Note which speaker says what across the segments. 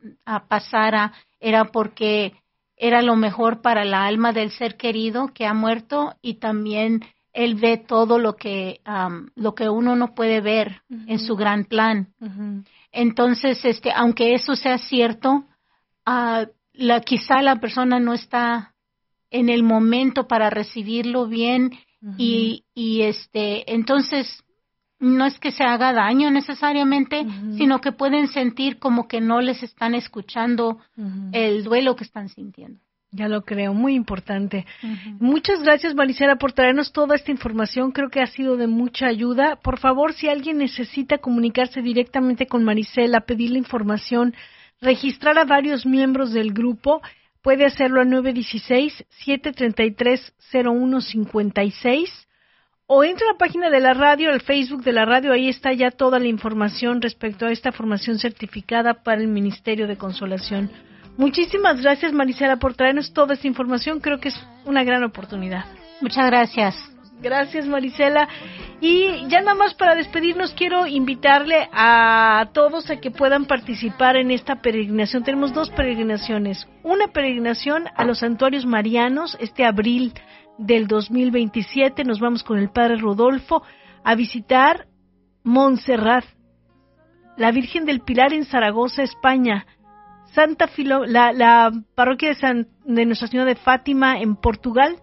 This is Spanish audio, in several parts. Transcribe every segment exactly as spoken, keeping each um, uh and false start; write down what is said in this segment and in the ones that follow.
Speaker 1: uh, pasara era porque era lo mejor para la alma del ser querido que ha muerto, y también Él ve todo lo que um, lo que uno no puede ver uh-huh. en su gran plan. Uh-huh. Entonces, este, aunque eso sea cierto, uh, la, quizá la persona no está en el momento para recibirlo bien uh-huh. y, y este, entonces no es que se haga daño necesariamente, uh-huh. sino que pueden sentir como que no les están escuchando uh-huh. el duelo que están sintiendo.
Speaker 2: Ya lo creo, muy importante. Uh-huh. Muchas gracias, Marisela, por traernos toda esta información. Creo que ha sido de mucha ayuda. Por favor, si alguien necesita comunicarse directamente con Marisela, pedirle información, registrar a varios miembros del grupo, puede hacerlo al nueve uno seis, siete tres tres, cero uno cinco seis o entra a la página de la radio, al Facebook de la radio. Ahí está ya toda la información respecto a esta formación certificada para el Ministerio de Consolación. Muchísimas gracias, Marisela, por traernos toda esta información. Creo que es una gran oportunidad.
Speaker 1: Muchas gracias.
Speaker 2: Gracias, Marisela. Y ya nada más para despedirnos, quiero invitarle a todos a que puedan participar en esta peregrinación. Tenemos dos peregrinaciones. Una peregrinación a los santuarios marianos este abril del dos mil veintisiete. Nos vamos con el Padre Rodolfo a visitar Montserrat, la Virgen del Pilar en Zaragoza, España. Santa Filo, la, la parroquia de, San, de Nuestra Señora de Fátima en Portugal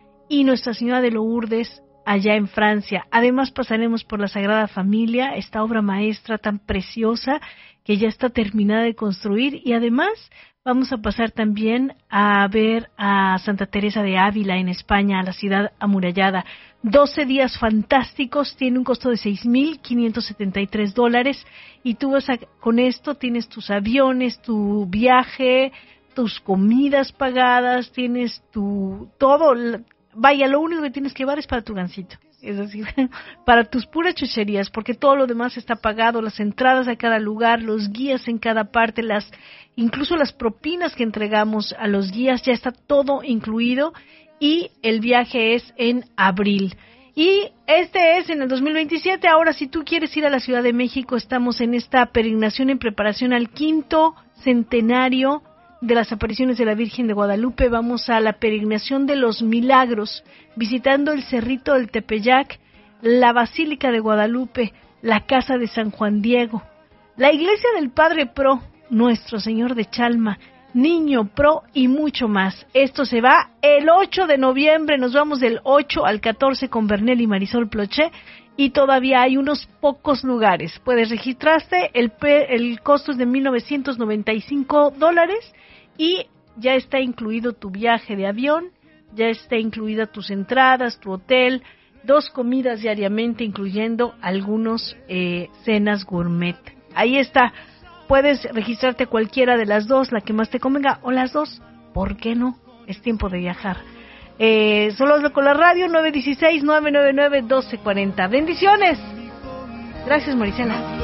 Speaker 2: y Nuestra Señora de Lourdes allá en Francia. Además pasaremos por la Sagrada Familia, esta obra maestra tan preciosa que ya está terminada de construir, y además vamos a pasar también a ver a Santa Teresa de Ávila en España, a la ciudad amurallada. doce días fantásticos, tiene un costo de seis mil quinientos setenta y tres dólares, y tú vas a, con esto tienes tus aviones, tu viaje, tus comidas pagadas, tienes tu todo. Vaya, lo único que tienes que llevar es para tu gansito, es decir, para tus puras chucherías, porque todo lo demás está pagado, las entradas a cada lugar, los guías en cada parte, las incluso las propinas que entregamos a los guías, ya está todo incluido, y el viaje es en abril. Y este es en el dos mil veintisiete. Ahora, si tú quieres ir a la Ciudad de México, estamos en esta peregrinación en preparación al quinto centenario de las apariciones de la Virgen de Guadalupe. Vamos a la peregrinación de los milagros, visitando el Cerrito del Tepeyac, la Basílica de Guadalupe, la Casa de San Juan Diego, la Iglesia del Padre Pro, Nuestro Señor de Chalma, Niño Pro y mucho más. Esto se va el ocho de noviembre, nos vamos del ocho al catorce con Bernel y Marisol Ploché, y todavía hay unos pocos lugares. Puedes registrarte, el, el costo es de mil novecientos noventa y cinco dólares, y ya está incluido tu viaje de avión, ya está incluida tus entradas, tu hotel, dos comidas diariamente, incluyendo algunos eh, cenas gourmet. Ahí está. Puedes registrarte cualquiera de las dos, la que más te convenga, o las dos. ¿Por qué no? Es tiempo de viajar. Eh, solo hazlo con la radio, nueve uno seis, nueve nueve nueve, uno dos cuatro cero. Bendiciones. Gracias, Marisela.